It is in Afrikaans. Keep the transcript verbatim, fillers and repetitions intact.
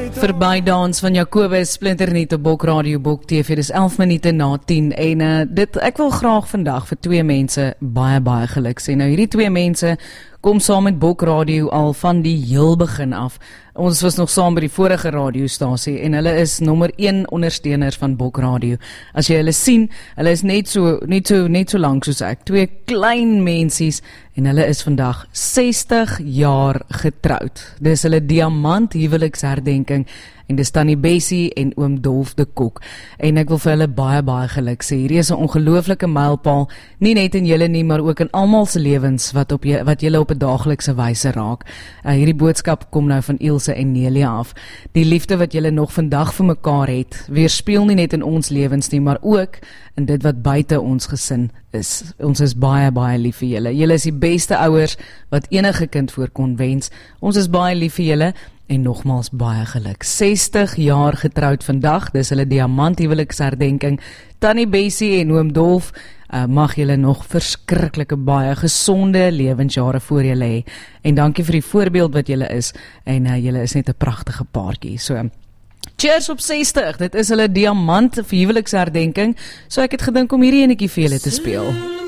Verbydans van Jacobus Splinternuut op Bok Radio Bok T V, dis elf minute na tien en uh, dit, ek wil graag vandag vir twee mense baie baie geluk sê. Nou hierdie twee mense kom saam met Bok Radio al van die heel begin af. Ons was nog saam by die vorige radiostasie en hulle is nommer een ondersteuners van Bok Radio. As jy hulle sien, hulle is net so net so net so lank soos ek, twee klein mensies en hulle is vandag sestig jaar getroud. Dis hulle diamant huweliksherdenking en dis Tannie Bessie en oom Dolf de Kok. En ek wil vir hulle baie baie geluk sê. Hierdie is 'n ongelooflike mylpaal, nie net in julle nie, maar ook in almal se lewens wat op jy, wat julle op 'n daaglikse wyse raak. Uh, hierdie boodskap kom nou van Ilse en Nelia af. Die liefde wat julle nog vandag vir mekaar het, weerspieël nie net in ons lewens nie, maar ook in dit wat buite ons gesin is. Ons is baie baie lief vir julle. Julle is die beste ouers wat enige kind voor kon wens. Ons is baie lief vir julle. En nogmaals baie geluk. sestig jaar getroud vandag, dis hulle diamant huweliksherdenking. Tannie Bessie en oom Dolf, uh, mag julle nog verskriklike baie gesonde lewensjare voor julle hê. En dankie vir die voorbeeld wat julle is, en uh, julle is net 'n pragtige paartjie. So, cheers op sestig, dit is hulle diamant huweliksherdenking, so ek het gedink om hierdie enetjie vir julle te speel.